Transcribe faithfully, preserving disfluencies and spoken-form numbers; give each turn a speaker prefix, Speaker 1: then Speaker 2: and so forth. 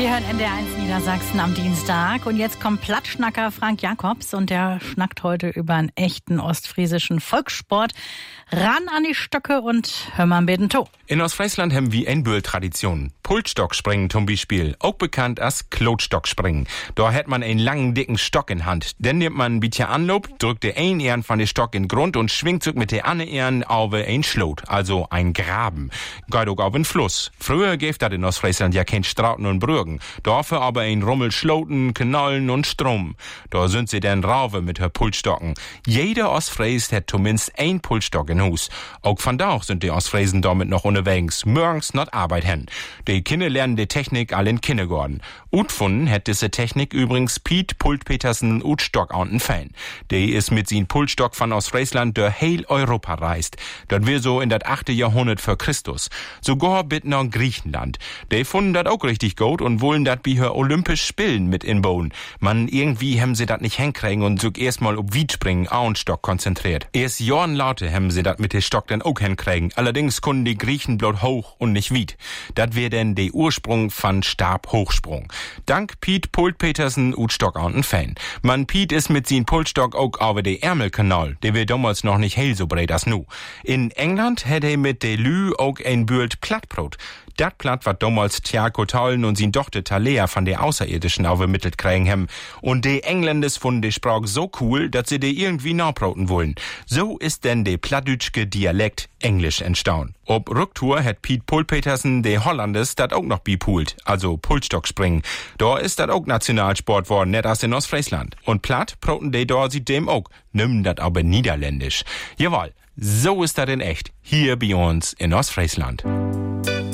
Speaker 1: Sie hören N D R eins Niedersachsen am Dienstag und jetzt kommt Plattschnacker Frank Jacobs und der schnackt heute über einen echten ostfriesischen Volkssport. Ran an die Stöcke und hör mal ein bisschen to.
Speaker 2: In Ostfriesland haben wir ein Bühl-Tradition. Pultstockspringen zum Beispiel, auch bekannt als Klotstockspringen. Da hat man einen langen, dicken Stock in Hand. Dann nimmt man ein bisschen Anlob, drückt der einen Ehren von der Stock in den Grund und schwingt sich mit der anderen Ehren auf ein Schlot, also ein Graben. Geht auch auf einen Fluss. Früher gäb das in Ostfriesland ja kein Strauten und Brüggen. Dafür aber ein Rummel Schloten, Knollen und Strom. Da sind sie dann rauwe mit her Pultstocken. Jeder Ostfries hat zumindest ein Pultstock in Hus. Auch von da sind die Ostfriesen damit noch unterwegs, morgens not Arbeit hen. Die Kinder lernen die Technik all in Kindergarten. Utfunden hat diese Technik übrigens Piet Pult-Petersen Utstock an den Fan. Der ist mit sin Pultstock von Ostfriesland durch heil Europa reist. Das wir so in das achte Jahrhundert vor Christus. Sogar bis nach Griechenland. Die funden das auch richtig gut und wollen dat bi her Olympisch Spielen mit inbauen. Man, irgendwie haben sie dat nicht hinkriegen und so erstmal ob Wiedspringen auch Stock konzentriert. Erst Jahren laute haben sie dat mit dem Stock dann auch hinkriegen. Allerdings konnten die Griechen bloß hoch und nicht Wied. Dat wär denn der Ursprung von Stabhochsprung. Dank Piet Pult-Petersen Utstock an den Fan. Man, Piet ist mit sin Pultstock auch over de Ärmelkanal, der wär damals noch nicht hell so breit as nu. In England hätte er mit de Lü auch ein Bühlt Plattbrot. Dat Platt wat damals Tiago Taulen und sin Tochter Talea von der Außerirdischen aufgemittelt kriegen hem. Und de Engländers fanden de Sprach so cool, dass sie de irgendwie nachbrauten wollen. So ist denn de plattdütschke Dialekt Englisch entstanden. Ob Rücktour hat Piet Pult-Petersen de Hollandes dat auch noch bipult, also Pultstockspringen. Da ist dat auch Nationalsport worden, net as in Ostfriesland. Und Platt brauten de da sie dem auch, nimmen dat aber niederländisch. Jawohl, so ist dat in echt, hier bei uns in Ostfriesland.